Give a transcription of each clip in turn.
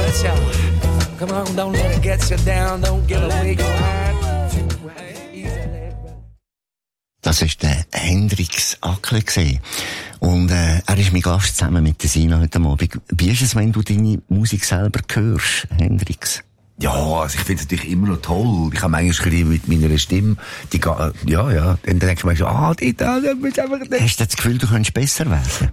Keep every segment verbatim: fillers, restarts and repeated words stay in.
let's y'all. Come on, don't let it get you down, don't give away your heart. Das war der Hendrix Ackle gewesen. Und äh, er ist mein Gast zusammen mit der Sina heute Abend. Wie ist es, wenn du deine Musik selber hörst, Hendrix? Ja, also ich finde es natürlich immer noch toll. Ich habe manchmal mit meiner Stimme, die, ja, ja, dann denke ich mir schon, ah, die, da, da, bist einfach nicht. Hast du das Gefühl, du könntest besser werden?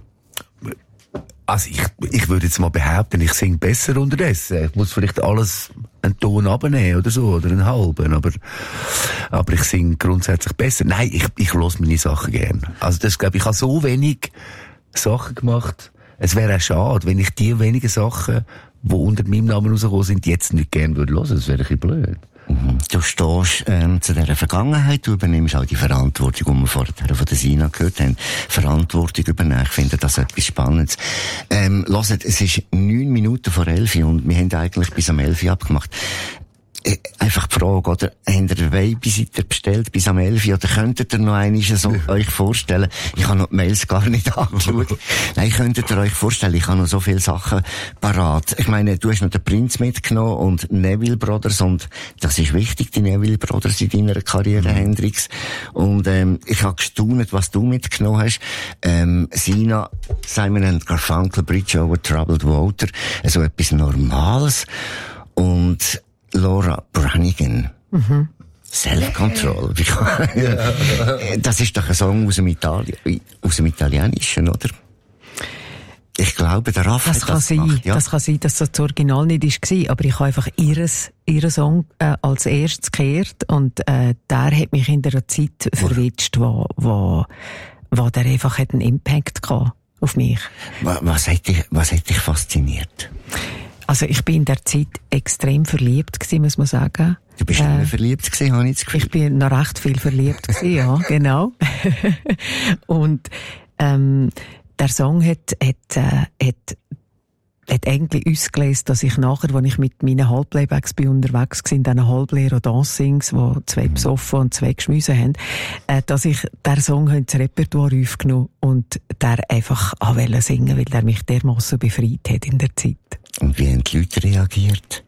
Also ich, ich würde jetzt mal behaupten, ich singe besser unterdessen. Ich muss vielleicht alles einen Ton abnehmen oder so, oder einen halben, aber, aber ich singe grundsätzlich besser. Nein, ich, ich höre meine Sachen gern. Also das, glaube ich, ich habe so wenig Sachen gemacht. Es wäre auch schade, wenn ich die wenigen Sachen, die unter meinem Namen rausgekommen sind, jetzt nicht gern würde hören. Das wäre ein bisschen blöd. Mhm. Du stehst ähm, zu dieser Vergangenheit, du übernimmst auch die Verantwortung, die wir vorher von der Sina gehört haben. Verantwortung übernehmen, ich finde das etwas Spannendes. Ähm, hört, es ist neun Minuten vor elf und wir haben eigentlich bis am elf abgemacht. Äh, einfach die Frage, oder? Habt ihr den Babysitter bestellt bis am elf oder könntet ihr noch einmal so euch vorstellen? Ich habe noch die Mails gar nicht angeschaut. Nein, könntet ihr euch vorstellen, ich habe noch so viele Sachen parat. Ich meine, du hast noch den Prinz mitgenommen und Neville Brothers und das ist wichtig, die Neville Brothers in deiner Karriere, mhm. Hendrix. Und ähm, ich habe gestaunt, was du mitgenommen hast. Ähm, Sina, Simon and Garfunkel, Bridge over Troubled Water, also etwas Normales. Und Laura Branigan. Mhm. Self-Control. Yeah. Das ist doch ein Song aus dem, Itali- aus dem Italienischen, oder? Ich glaube, der Raff das hat kann das sein, gemacht, ja. Das kann sein, dass das das Original nicht war, aber ich habe einfach ihres, ihren Song äh, als erstes gehört und äh, der hat mich in der Zeit verwitscht, wo, wo, wo der einfach hat einen Impact gehabt auf mich. Was, was, hat dich, was hat dich fasziniert? Also ich bin in der Zeit extrem verliebt gewesen, muss man sagen. Du bist äh, immer verliebt gewesen, habe ich das Gefühl. Ich bin noch recht viel verliebt gewesen, ja, genau. Und ähm, der Song hat, hat, äh, hat, hat eigentlich ausgelesen, dass ich nachher, als ich mit meinen Halbplaybacks bin unterwegs war, in diesen Halbleer- und Dancings, wo zwei besoffen und zwei geschmissen haben, äh, dass ich den Song ins Repertoire aufgenommen und der einfach anwählen singen, weil der mich dermassen befreit hat in der Zeit. Und wie haben die Leute reagiert?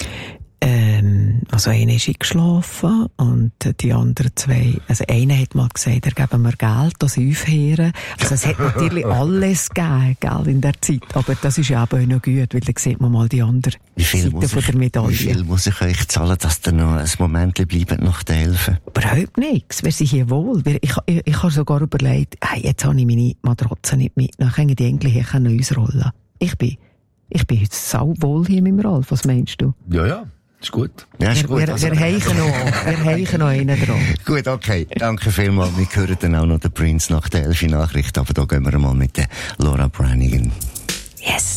Ähm, also einer ist eingeschlafen und die anderen zwei, also einer hat mal gesagt, er gebe mir Geld, dass ich aufhöre. Also es hat natürlich alles gegeben, gell, in der Zeit. Aber das ist ja auch noch gut, weil dann sieht man mal die andere Seite von der Medaille. Wie viel muss ich euch zahlen, dass ihr noch ein Moment bleibt nach der Elfen? Überhaupt nichts. Wir sind hier wohl. Ich, ich, ich habe sogar überlegt, hey, jetzt habe ich meine Matratze nicht mit, dann können die Engel hier ausrollen. Ich bin, ich bin heute sau wohl hier mit dem Ralf. Was meinst du? Ja, ja. Ist gut. Ja, ist wir, gut. Wir, also, wir heichen noch, wir heichen noch einen dran. Gut, okay. Danke vielmals. Wir hören dann auch noch den Prince nach der Elfi Nachricht, aber da gehen wir mal mit der Laura Branigan. Yes.